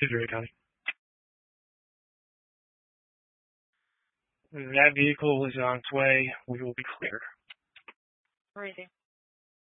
Scituate County. That vehicle is on its way. We will be clear. Where is he?